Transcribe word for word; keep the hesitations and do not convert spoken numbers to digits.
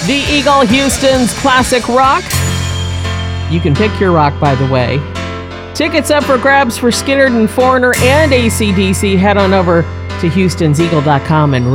The Eagle Houston's Classic Rock. You can pick your rock, by the way. Tickets up for grabs for Skynyrd and Foreigner and A C D C. Head on over to houstons eagle dot com and